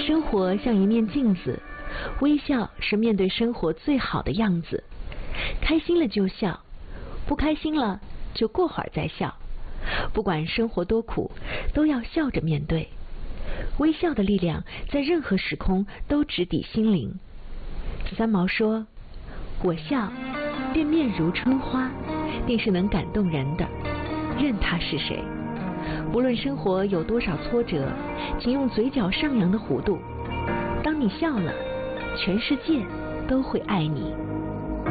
生活像一面镜子，微笑是面对生活最好的样子。开心了就笑，不开心了就过会儿再笑。不管生活多苦，都要笑着面对。微笑的力量在任何时空都直抵心灵。三毛说：“我笑，便面如春花，定是能感动人的，任他是谁。无论生活有多少挫折，请用嘴角上扬的弧度。当你笑了，全世界都会爱你。”